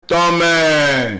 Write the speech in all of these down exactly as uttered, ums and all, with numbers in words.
tọ́mẹ̀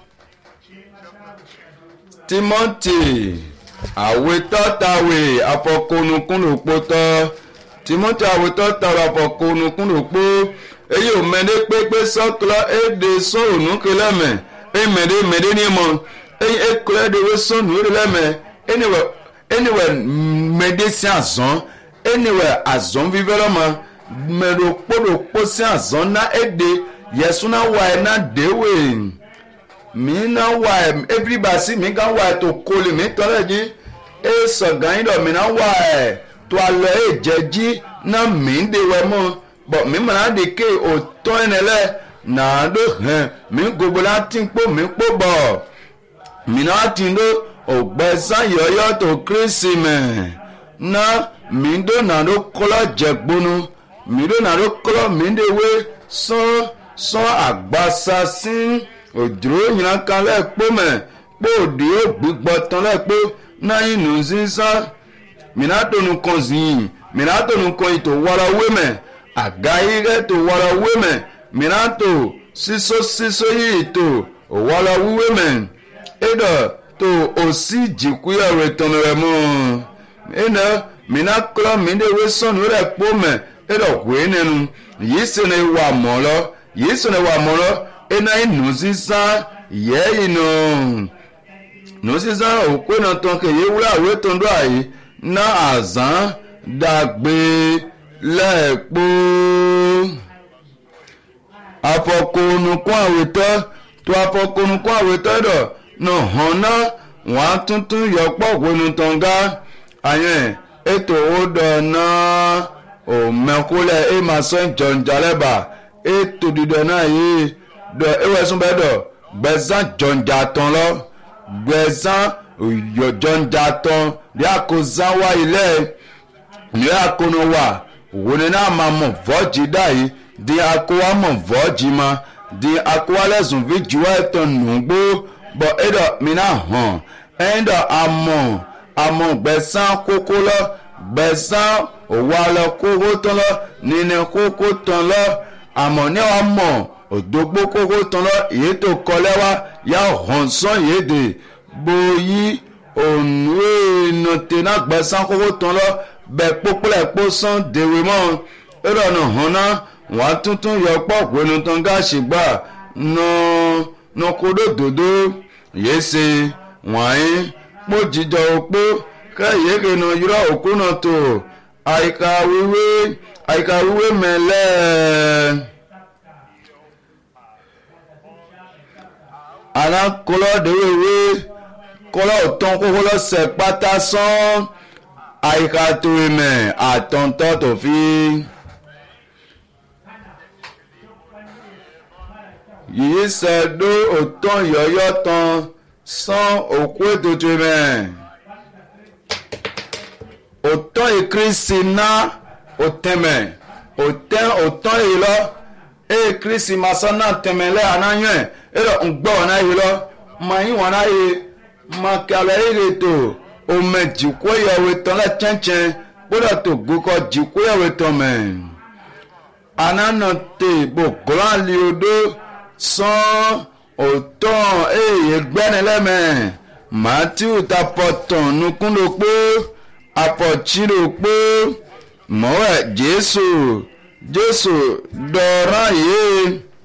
Timothy àwetọ́tàwé afọkùnukùnùpótọ́ Timothy àwetọ́tàwé afọkùnukùnùpó èyí ò mẹ́lẹ́ pépé sọ́kùlọ́ èdè sọ́ọ̀nù kìlẹ́mẹ̀ èyí mẹ́lẹ́ mẹ́lẹ́ ní mọ́ èyí èkúlẹ́ èdè sọ́ọ̀nù kìlẹ́mẹ̀ anyway anyway mẹ́lẹ́ sí àzọ́n anyway àzọ́n fífẹ́ lọ́mọ mẹ́lẹ́ kpọ́dọ̀kpọ́ sí àzọ́n ná èdè yẹ̀sùn náà wà ẹ̀ náà déwé mi náà wà ẹ̀ everybody sí mi kàn wà ẹ̀ tó kọ́lé mi tọ́lẹ̀ jí ẹ̀ sọ̀gàn yín dọ̀ mi náà wà ẹ̀ tó alọ́ ẹ̀ jẹ́ jí náà mi ń de wẹ̀ mọ́ bọ̀ mi mọ̀ náà de ké òtọ́ ẹ̀ nílẹ̀ náà ló hẹ̀ mi gbogbo náà ti ń kpó mi kpó bọ̀ mi náà ti ń do ògbẹ́sán yọ̀yọ̀ tó kírísì mẹ́ náà mi ń do náà ló kọ́lọ́ jẹ̀ gbónú mi do náà ló kọ́lọ́ mi ń de wé sán sán àgbàsá sí òdúró yìnyín kan lẹ́ẹ̀kpó mẹ́ kpó òdì ó gbígbọ́ tán lẹ́ẹ̀kpó náà yìí nù sísán mina tó nu kan zìn mina tó nu kan ìtò wọ́rọ̀ wé mẹ́ àga yìí rẹ̀ tó wọ́rọ̀ wé mẹ́ mina tó sísó sísó yìí tó wọ́rọ̀ wíwé mẹ́ ẹ̀dọ̀ tó òsì jìkúyà rẹ̀ tán rẹ̀ mọ́ ẹ̀dọ̀ mina kọ́ mi dé wé sọ́nù rẹ̀ kpó mẹ́ ẹ̀dọ̀ wé nínú yìí sẹ́ni wà mọ́ lọ yìí sẹ́ni wà mọ́ lọ ẹ̀nà ìnù sísán yẹ́ yìí nù nù sísán òkú iná tán kẹ̀ yé wúlò àwé tó ń dọ̀ àyè ná àzán dàgbé lẹ́ẹ̀kpó afọkùnukún àwètọ́ tó afọkùnukún àwètọ́ dọ̀ nà hàn ná wọ́n á tuntun yọpọ̀ wọnú tọ̀ǹgá àyẹn ètò ó dọ̀ náà òmẹ́kúlẹ̀ ẹ̀ máa sọ jọ̀ǹjàlẹ́bà ètò dídọ̀ náà yìí dọ̀ ewéṣun bẹ́ẹ̀ dọ̀ gbẹ̀sán jọ̀ǹjà tán lọ gbẹ̀sán jọ̀ǹjà tán rí àkóso wá ilẹ̀ ní àkóno wà wòní náà máa mọ̀ vọ́ọ̀jì dáyìí di akówá mọ̀ vọ́ọ̀jì ma di akówá lẹ́sùn fi juwá ẹ̀tọ́ nùgbó bọ̀ ẹ̀dọ̀ mi náà hàn ẹ̀dọ̀ àmọ̀ àmọ̀ gbẹ̀sán kókó lọ gbẹ̀sán òwò alẹ́ kókó tán lọ nínú kókó tán lọ àmọ̀ ní wàá mọ̀ òdògbó kókó tán lọ èyí tó kọ́ lẹ́wà yà hàn sán yìí dè bóyí ònúwé nàtẹ̀ náà gbẹ̀sán kókó tán lọ bẹ́ẹ̀ pópólẹ̀ pó sán dèwé mọ́ ẹ̀rọ ọ̀nà hàn náà wọ́n á tuntun yọ pọ̀ pẹ̀lú tán gáàsì gbà nà nà kódó dòdó yìí ṣe wọ́n á pọ̀ jíjọ òpó kẹ́yìí kìnnà yúrọ̀ òkú náà tó àyíká wíwé àyíká wíwé mẹ́lẹ́ àná kọlọ́ dèwé wé kọlọ́ òtán kókó lọ́sẹ̀ pátá sán àyíká tó mẹ́ àtọ̀ntọ̀ tó fi yìí sẹ́dó òtán yọ̀yọ́ tán sán òkú ètò tó mẹ́ òtán ìkírísì ná òtẹ́mẹ̀ òtẹ́ òtán yìí lọ ee kírísì masán náà tẹ̀mẹ̀ lẹ́ ànáyẹ̀ ẹ̀rọ ń gbọ́ ọ̀nà yìí lọ mà yín wọn náà yìí mà kàlẹ́ yìí tó ome jikoyawe tán lẹ tsẹntsẹn gbọ́dọ̀ tó gbókọ jikoyawe tán mẹ ananọ tè bò glan liodo sàn òtán eye gbẹni lẹmẹ matthew tapọtàn nukunlokpo apọtsilokpo mọwẹ jésù jésù dọ̀ràn yìí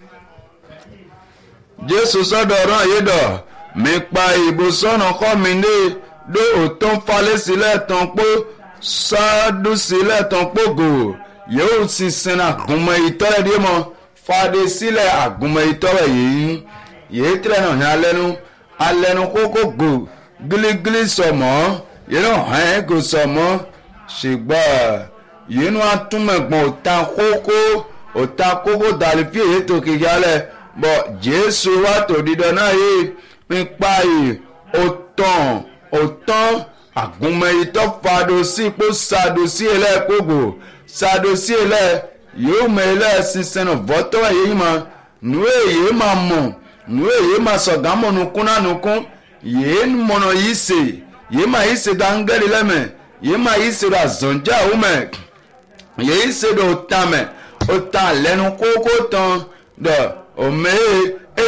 jésù sọdọ̀ràn yìí dọ̀ mi pa ìbò sọnà kọ́ mi ní do òtún falẹ̀ sílẹ̀ tán pé sáádù sílẹ̀ tán pògò yóò sì sin àgùnmọ̀ ìtọ́rẹ̀ dé mọ́ fàdé sílẹ̀ àgùnmọ̀ ìtọ́rẹ̀ yìí yìí tẹ̀lé náà hàn alẹ́nu alẹ́nu kókó gò gílígílí sọ̀mọ́ yìí náà hàn gò sọ̀mọ́ ṣùgbọ́n yìí náà atúmọ̀gbọ̀n òtá kókó òtá kókó dàlí fi èyí tó kékeré alẹ́ bọ̀ jésù wà tó dídọ̀ náà yìí pípa yìí ó tàn òtán àgùnmọ̀ ìtọ́ fàdòsí pé sàdòsí ẹlẹ́ kógbò sàdòsí ẹlẹ́ yóò mọ ẹlẹ́ sísẹ́nà vọ́tọ́ èyí ma nù èyí ma mọ̀ nù èyí ma sọ̀gámọ̀ nukún náà nukún yìí mọ̀nà yìí sè yìí ma yìí sè dáńgẹ́lì lẹ́mẹ̀ yìí ma yìí sè dà zọ̀njà òmẹ̀ yìí sè dà òtàmẹ̀ òtà lẹ́nu kókó tán dọ̀ òmẹ̀